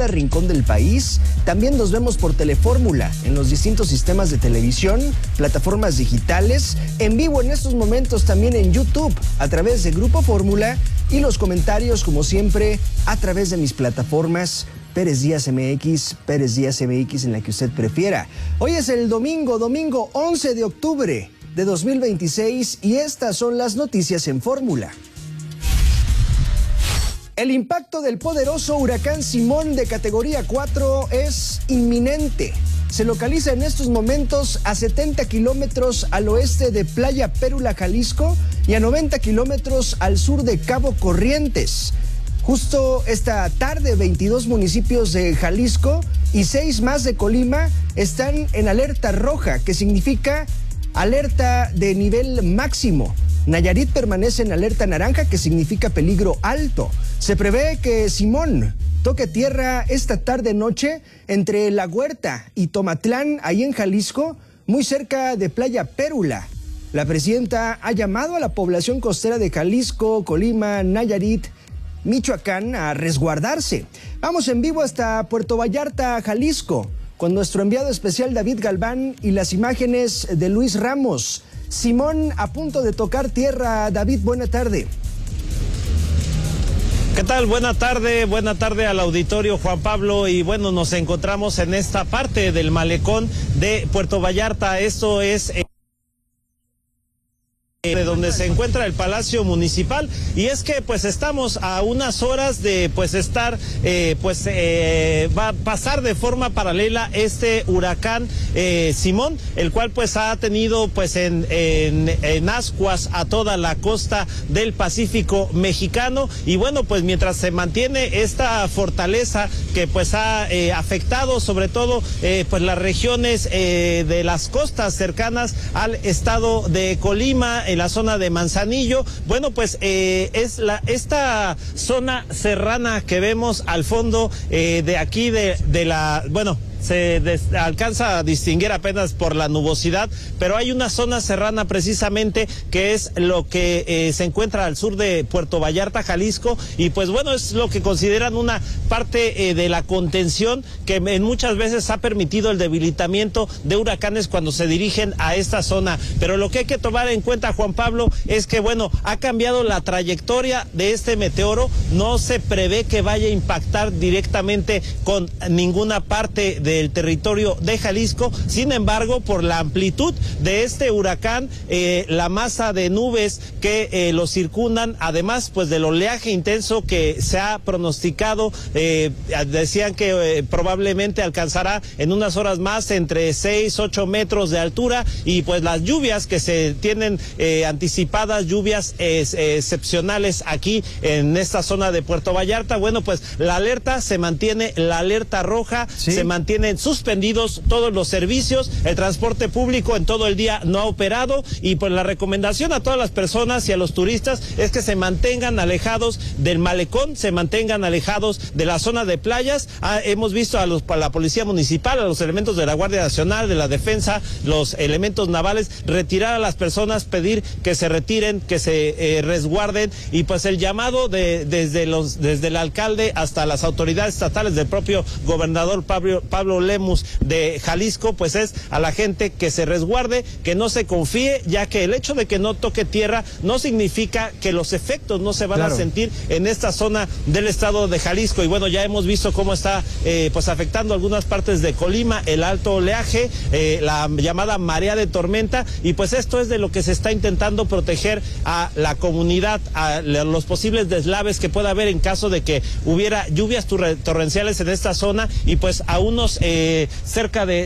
cada rincón del país. También nos vemos por Telefórmula en los distintos sistemas de televisión, plataformas digitales, en vivo en estos momentos también en YouTube a través de Grupo Fórmula y los comentarios como siempre a través de mis plataformas Pérez Díaz MX en la que usted prefiera. Hoy es el domingo 11 de octubre de 2026 y estas son las noticias en Fórmula. El impacto del poderoso huracán Simón de categoría 4 es inminente. Se localiza en estos momentos a 70 kilómetros al oeste de Playa Pérula, Jalisco, y a 90 kilómetros al sur de Cabo Corrientes. Justo esta tarde, 22 municipios de Jalisco y 6 más de Colima están en alerta roja, que significa alerta de nivel máximo. Nayarit permanece en alerta naranja, que significa peligro alto. Se prevé que Simón toque tierra esta tarde-noche entre La Huerta y Tomatlán, ahí en Jalisco, muy cerca de Playa Pérula. La presidenta ha llamado a la población costera de Jalisco, Colima, Nayarit, Michoacán a resguardarse. Vamos en vivo hasta Puerto Vallarta, Jalisco, con nuestro enviado especial David Galván y las imágenes de Luis Ramos. Simón a punto de tocar tierra. David, buena tarde. ¿Qué tal? Buena tarde al auditorio, Juan Pablo, y bueno, nos encontramos en esta parte del malecón de Puerto Vallarta. Esto es de donde se encuentra el Palacio Municipal, y es que pues estamos a unas horas de pues estar va a pasar de forma paralela este huracán Simón, el cual pues ha tenido pues en ascuas a toda la costa del Pacífico mexicano, y bueno, pues mientras se mantiene esta fortaleza que pues ha afectado sobre todo pues las regiones de las costas cercanas al estado de Colima, en la zona de Manzanillo. Bueno, pues esta zona serrana que vemos al fondo de aquí de la, bueno, se alcanza a distinguir apenas por la nubosidad, pero hay una zona serrana precisamente que es lo que se encuentra al sur de Puerto Vallarta, Jalisco, y pues bueno, es lo que consideran una parte de la contención que en muchas veces ha permitido el debilitamiento de huracanes cuando se dirigen a esta zona. Pero lo que hay que tomar en cuenta, Juan Pablo, es que bueno, ha cambiado la trayectoria de este meteoro. No se prevé que vaya a impactar directamente con ninguna parte del territorio de Jalisco. Sin embargo, por la amplitud de este huracán, la masa de nubes que lo circundan, además pues del oleaje intenso que se ha pronosticado, decían que probablemente alcanzará en unas horas más entre 6-8 metros de altura, y pues las lluvias que se tienen anticipadas, lluvias excepcionales aquí en esta zona de Puerto Vallarta. Bueno, pues la alerta se mantiene, la alerta roja, ¿sí? Se mantienen suspendidos todos los servicios, el transporte público en todo el día no ha operado, y pues la recomendación a todas las personas y a los turistas es que se mantengan alejados del malecón, se mantengan alejados de la zona de playas. Hemos visto a la policía municipal, a los elementos de la Guardia Nacional, de la defensa, los elementos navales, retirar a las personas, pedir que se retiren, que se resguarden, y pues el llamado desde el alcalde hasta las autoridades estatales, del propio gobernador Pablo Lemus de Jalisco, pues es a la gente que se resguarde, que no se confíe, ya que el hecho de que no toque tierra no significa que los efectos no se van a sentir en esta zona del estado de Jalisco. Y bueno, ya hemos visto cómo está pues afectando algunas partes de Colima, el alto oleaje, la llamada marea de tormenta, y pues esto es de lo que se está intentando proteger a la comunidad, a los posibles deslaves que pueda haber en caso de que hubiera lluvias torrenciales en esta zona. Y pues a unos cerca de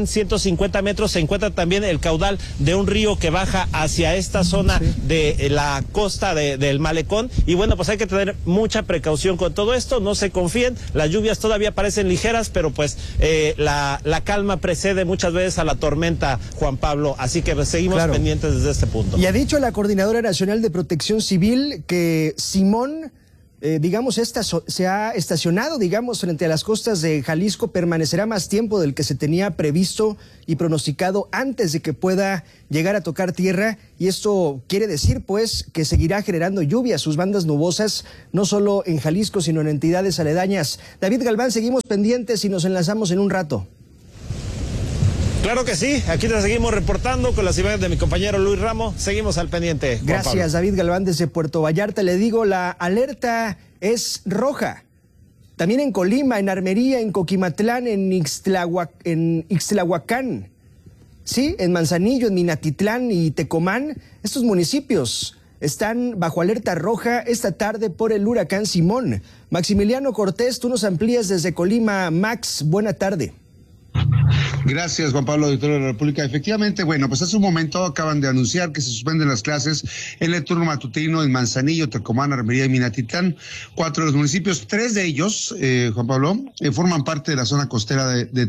150 metros se encuentra también el caudal de un río que baja hacia esta zona de la costa del malecón, y bueno, pues hay que tener mucha precaución con todo esto, no se confíen, las lluvias todavía parecen ligeras, pero pues la calma precede muchas veces a la tormenta, Juan Pablo, así que seguimos pendientes desde este punto. Y ha dicho la Coordinadora Nacional de Protección Civil que Simón se ha estacionado, frente a las costas de Jalisco, permanecerá más tiempo del que se tenía previsto y pronosticado antes de que pueda llegar a tocar tierra, y esto quiere decir, pues, que seguirá generando lluvia, sus bandas nubosas, no solo en Jalisco, sino en entidades aledañas. David Galván, seguimos pendientes y nos enlazamos en un rato. Claro que sí, aquí te seguimos reportando con las imágenes de mi compañero Luis Ramos. Seguimos al pendiente. Gracias, David Galván, desde Puerto Vallarta. Le digo, la alerta es roja. También en Colima, en Armería, en Coquimatlán, en Ixtlahuacán, sí, en Manzanillo, en Minatitlán y Tecomán. Estos municipios están bajo alerta roja esta tarde por el huracán Simón. Maximiliano Cortés, tú nos amplías desde Colima. Max, buena tarde. Gracias, Juan Pablo, auditorio de la República. Efectivamente, bueno, pues hace un momento acaban de anunciar que se suspenden las clases en el turno matutino en Manzanillo, Tecomán, Armería y Minatitlán. 4 de los municipios, 3 de ellos, Juan Pablo, forman parte de la zona costera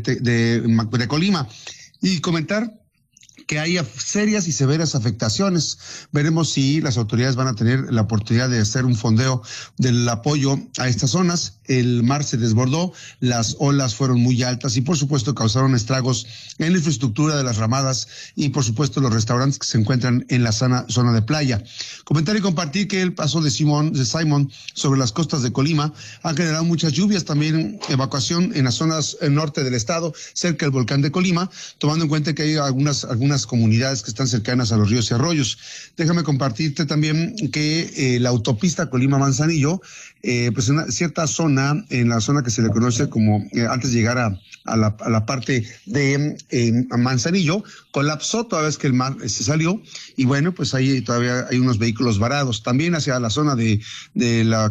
de Colima. Y comentar que haya serias y severas afectaciones. Veremos si las autoridades van a tener la oportunidad de hacer un fondeo del apoyo a estas zonas. El mar se desbordó, las olas fueron muy altas y por supuesto causaron estragos en la infraestructura de las ramadas y por supuesto los restaurantes que se encuentran en la zona de playa. Comentar y compartir que el paso de Simón sobre las costas de Colima ha generado muchas lluvias, también evacuación en las zonas norte del estado, cerca del volcán de Colima, tomando en cuenta que hay algunas comunidades que están cercanas a los ríos y arroyos. Déjame compartirte también que la autopista Colima-Manzanillo, pues en una cierta zona, en la zona que se le conoce como antes de llegar a la parte de Manzanillo, colapsó toda vez que el mar se salió y bueno, pues ahí todavía hay unos vehículos varados. También hacia la zona de la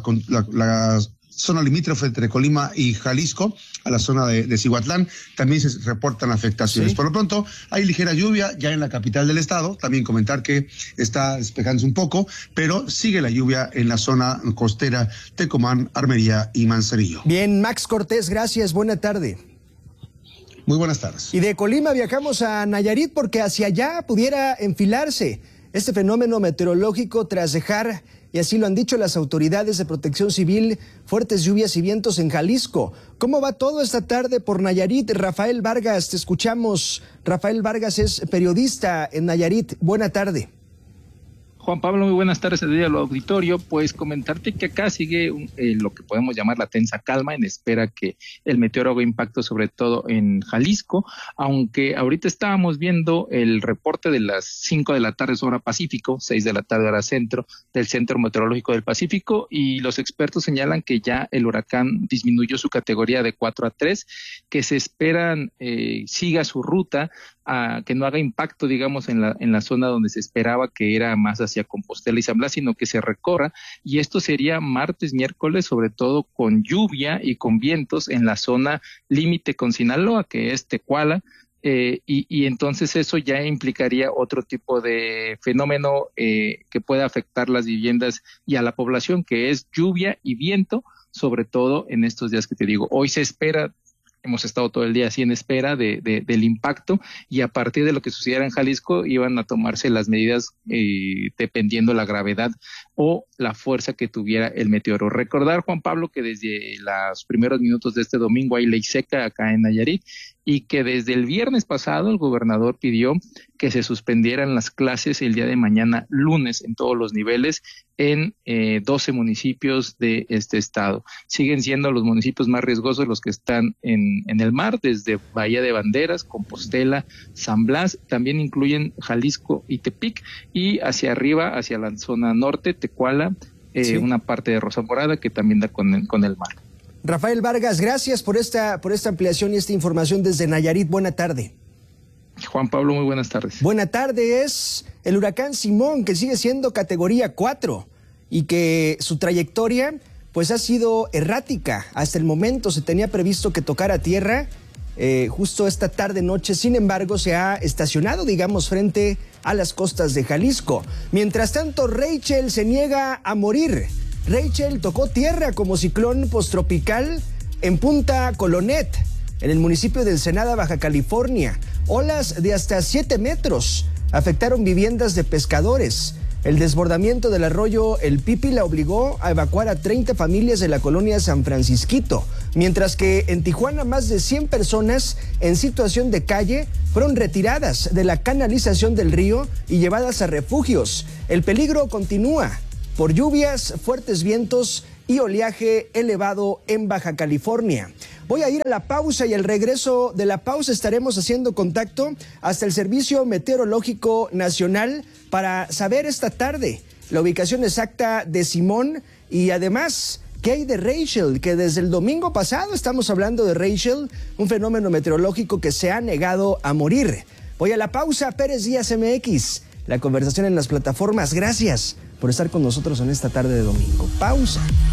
zona limítrofe entre Colima y Jalisco, a la zona de Cihuatlán, también se reportan afectaciones. Sí. Por lo pronto, hay ligera lluvia ya en la capital del estado. También comentar que está despejándose un poco, pero sigue la lluvia en la zona costera Tecomán, Armería y Manzanillo. Bien, Max Cortés, gracias. Buena tarde. Muy buenas tardes. Y de Colima viajamos a Nayarit porque hacia allá pudiera enfilarse este fenómeno meteorológico tras dejar, y así lo han dicho las autoridades de Protección Civil, fuertes lluvias y vientos en Jalisco. ¿Cómo va todo esta tarde por Nayarit? Rafael Vargas, te escuchamos. Rafael Vargas es periodista en Nayarit. Buena tarde. Juan Pablo, muy buenas tardes al auditorio. Pues comentarte que acá sigue lo que podemos llamar la tensa calma en espera que el meteorólogo impacte sobre todo en Jalisco, aunque ahorita estábamos viendo el reporte de las 5 de la tarde hora Pacífico, 6 de la tarde hora centro, del Centro Meteorológico del Pacífico, y los expertos señalan que ya el huracán disminuyó su categoría de 4 a 3, que se esperan siga su ruta, que no haga impacto, digamos, en la zona donde se esperaba, que era más hacia Compostela y San Blas, sino que se recorra, y esto sería martes, miércoles, sobre todo con lluvia y con vientos en la zona límite con Sinaloa, que es Tecuala, y entonces eso ya implicaría otro tipo de fenómeno que puede afectar las viviendas y a la población, que es lluvia y viento, sobre todo en estos días que te digo. Hoy se espera, hemos estado todo el día así en espera del impacto, y a partir de lo que sucediera en Jalisco iban a tomarse las medidas dependiendo la gravedad o la fuerza que tuviera el meteoro. Recordar, Juan Pablo, que desde los primeros minutos de este domingo hay ley seca acá en Nayarit, y que desde el viernes pasado el gobernador pidió que se suspendieran las clases el día de mañana, lunes, en todos los niveles, en 12 municipios de este estado. Siguen siendo los municipios más riesgosos los que están en el mar, desde Bahía de Banderas, Compostela, San Blas, también incluyen Jalisco y Tepic, y hacia arriba, hacia la zona norte, Tecuala, sí, una parte de Rosa Morada que también da con el mar. Rafael Vargas, gracias por esta ampliación y esta información desde Nayarit. Buena tarde. Juan Pablo, muy buenas tardes. Buena tarde. Es el huracán Simón, que sigue siendo categoría 4 y que su trayectoria pues ha sido errática. Hasta el momento se tenía previsto que tocara tierra justo esta tarde-noche. Sin embargo, se ha estacionado, digamos, frente a las costas de Jalisco. Mientras tanto, Rachel se niega a morir. Rachel tocó tierra como ciclón posttropical en Punta Colonet, en el municipio de Ensenada, Baja California. Olas de hasta 7 metros afectaron viviendas de pescadores. El desbordamiento del arroyo El Pípila obligó a evacuar a 30 familias de la colonia San Francisquito, mientras que en Tijuana más de 100 personas en situación de calle fueron retiradas de la canalización del río y llevadas a refugios. El peligro continúa por lluvias, fuertes vientos y oleaje elevado en Baja California. Voy a ir a la pausa y al regreso de la pausa estaremos haciendo contacto hasta el Servicio Meteorológico Nacional para saber esta tarde la ubicación exacta de Simón y además qué hay de Rachel, que desde el domingo pasado estamos hablando de Rachel, un fenómeno meteorológico que se ha negado a morir. Voy a la pausa, Pérez Díaz MX, la conversación en las plataformas. Gracias por estar con nosotros en esta tarde de domingo. Pausa.